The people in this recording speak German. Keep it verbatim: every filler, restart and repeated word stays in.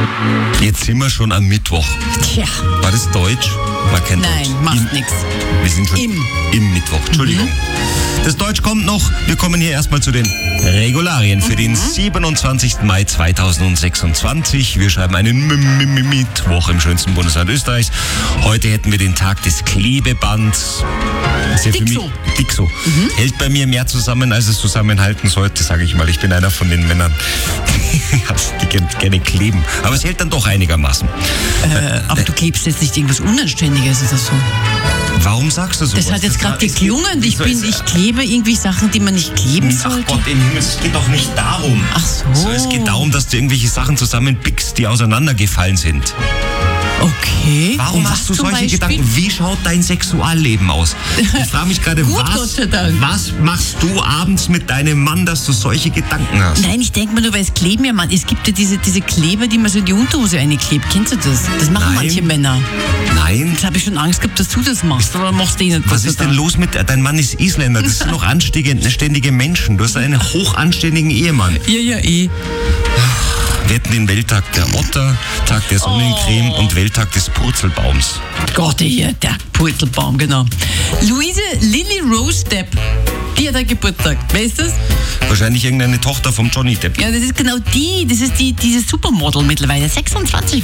Jetzt sind wir schon am Mittwoch. Tja. War das Deutsch? War kein Nein, Deutsch. macht nichts. Wir sind schon Im. im Mittwoch. Entschuldigung. Mhm. Das Deutsch kommt noch. Wir kommen hier erstmal zu den Regularien für mhm. den siebenundzwanzigsten Mai zweitausendsechsundzwanzig. Wir schreiben einen M- M- Mittwoch im schönsten Bundesland Österreichs. Heute hätten wir den Tag des Klebebands. Ja Dixo. Dixo. Mhm. Hält bei mir mehr zusammen, als es zusammenhalten sollte, sage ich mal. Ich bin einer von den Männern, die gerne kleben. Aber es hält dann doch einigermaßen. Äh, aber du klebst jetzt nicht irgendwas Unanständiges oder so. Warum sagst du so? Das hat jetzt gerade geklungen. Ich bin, ich klebe irgendwie Sachen, die man nicht kleben sollte. Ach Gott, im Himmel, es geht doch nicht darum. Ach so. so. Es geht darum, dass du irgendwelche Sachen zusammenpickst, die auseinandergefallen sind. Okay. Warum hast du solche Beispiel? Gedanken? Wie schaut dein Sexualleben aus? Ich frage mich gerade, Gut, was, Gott sei Dank. was machst du abends mit deinem Mann, dass du solche Gedanken hast? Nein, ich denke mal nur, weil es kleben ja man. Es gibt ja diese, diese Kleber, die man so in die Unterhose einklebt. Kennst du das? Das machen Nein. manche Männer. Nein. Jetzt habe ich schon Angst gehabt, dass du das machst. Oder machst du eh nicht? Was ist denn los mit, dein Mann ist Isländer, das sind noch anständige Menschen. Du hast einen hochanständigen Ehemann. Ja, ja, eh. Wir hätten den Welttag der Otter, Tag der Sonnencreme oh. und Welttag des Purzelbaums. Gott, hier, der Purzelbaum, genau. Luise Lily Rose Depp, die hat einen Geburtstag. Wer ist das? Wahrscheinlich irgendeine Tochter vom Johnny Depp. Ja, das ist genau die, das ist die, dieses Supermodel mittlerweile, sechsundzwanzig.